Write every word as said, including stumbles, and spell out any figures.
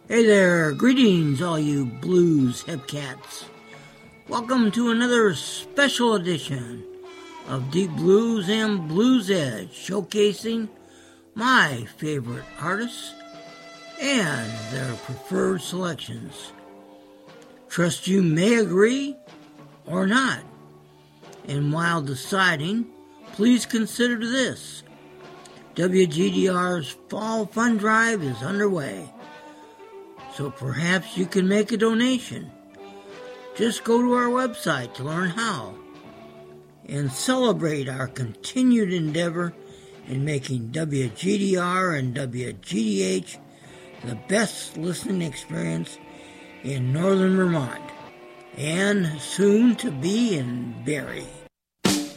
Hey there, greetings all you blues hepcats. Welcome to another special edition of Deep Blues and Blues Edge, showcasing my favorite artists and their preferred selections. Trust you may agree or not. And while deciding, please consider this. W G D R's Fall Fund Drive is underway, so perhaps you can make a donation. Just go to our website to learn how and celebrate our continued endeavor in making W G D R and W G D H the best listening experience in northern Vermont and soon to be in Barrie.